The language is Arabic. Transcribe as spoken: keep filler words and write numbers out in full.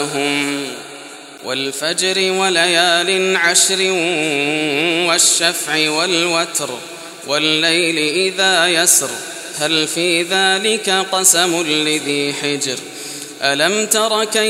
والفجر وليال عشر والشفع والوتر والليل إذا يسر هل في ذلك قسم لذي حجر ألم تر كيف